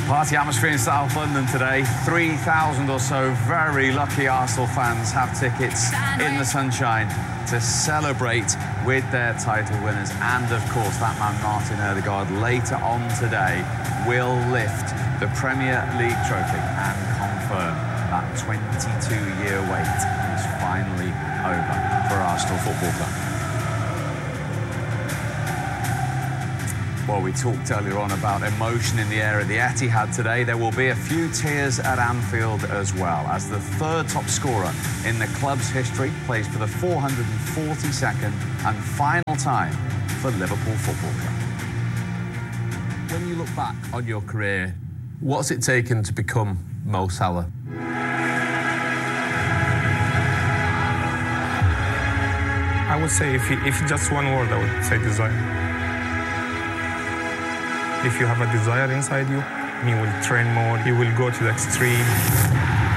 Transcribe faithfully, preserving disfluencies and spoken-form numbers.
Party atmosphere in South London today. three thousand or so very lucky Arsenal fans have tickets in the sunshine to celebrate with their title winners. And, of course, that man Martin Ødegaard later on today will lift the Premier League trophy and confirm that twenty-two-year wait is finally over for Arsenal Football Club. Well, we talked earlier on about emotion in the air at the Etihad today. There will be a few tears at Anfield as well, as the third top scorer in the club's history plays for the four hundred forty-second and final time for Liverpool Football Club. When you look back on your career, what's it taken to become Mo Salah? I would say, if, if just one word, I would say desire. If you have a desire inside you, you will train more, you will go to the extreme.